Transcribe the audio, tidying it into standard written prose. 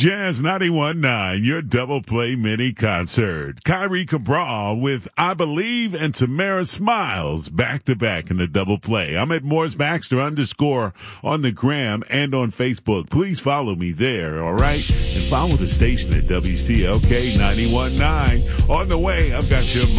Jazz 91.9, your double play mini concert. Kyrie Cabral with I Believe and Tamara Smiles back to back in the double play. I'm at Morris Baxter _ on the gram and on Facebook. Please follow me there, all right? And follow the station at WCLK 91.9. On the way, I've got your